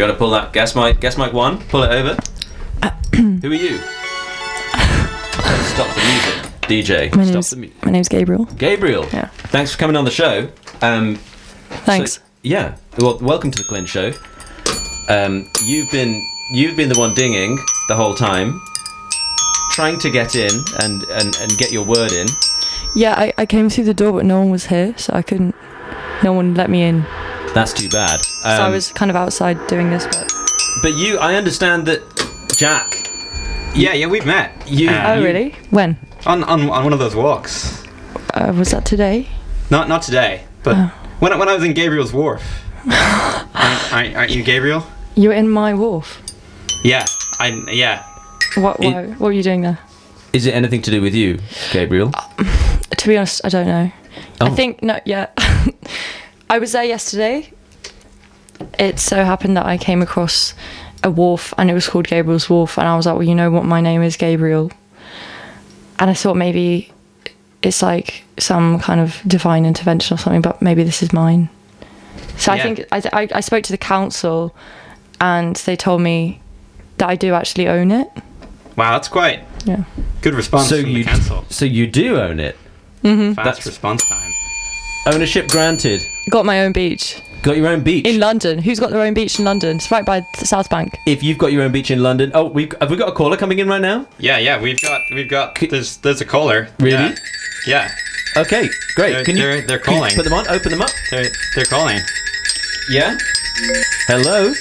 you want to pull that guest mic 1? Pull it over. Who are you? Stop the music. DJ. My name's Gabriel. Gabriel. Yeah. Thanks for coming on the show. Thanks. Yeah. Well, welcome to the Clint Show. You've been the one dinging the whole time, trying to get in and get your word in. Yeah, I came through the door, but no one was here, so I couldn't. No one let me in. That's too bad. So I was kind of outside doing this, But I understand that Jack. Yeah, we've met. Really? When? On one of those walks. Was that today? Not today, but when I was in Gabriel's Wharf. Aren't you Gabriel? You were in my wharf. Yeah. What were you doing there? Is it anything to do with you, Gabriel? To be honest, I don't know. Oh. I think no. Yeah, I was there yesterday. It so happened that I came across a wharf, and it was called Gabriel's Wharf, and I was like, well, you know what, my name is Gabriel, and I thought maybe it's like some kind of divine intervention or something, but maybe this is mine. So I think I spoke to the council, and they told me that I do actually own it. Wow, that's quite good response from the council. So you do own it. Mm-hmm. Fast response time. Ownership granted. Got my own beach. Got your own beach in London. Who's got their own beach in London? It's right by the South Bank. If you've got your own beach in London, have we got a caller coming in right now? Yeah. We've got. There's a caller. Really? Yeah. Okay, great. They're calling. Can you put them on. Open them up. They're calling. Yeah. Hello.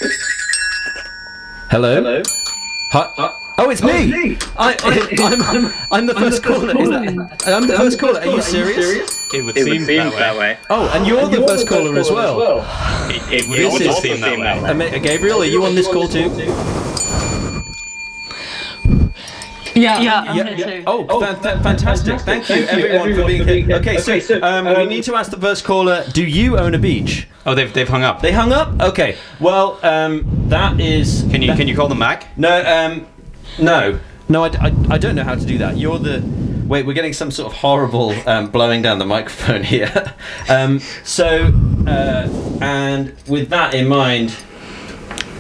Hi. Oh, it's me. I'm the first caller. I'm the first caller. Are you serious? It would seem that way. Oh, and you're the first caller as well. It would also seem that way. Gabriel, are you on this call too? Yeah. I'm here too. Oh, fantastic. Thank you, everyone, for being here. Okay, so we need to ask the first caller, do you own a beach? Oh, they've hung up. They hung up? Okay. Well, that is... Can you call them back? No, I don't know how to do that. You're the... Wait, we're getting some sort of horrible blowing down the microphone here. And with that in mind,